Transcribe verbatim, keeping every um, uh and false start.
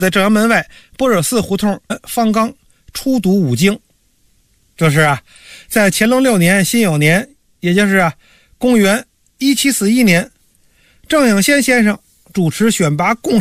在正阳门外般若寺胡同方刚初读五经。这是啊，在乾隆六年辛酉年，也就是啊公元一七四一年，郑应先先生主持选拔贡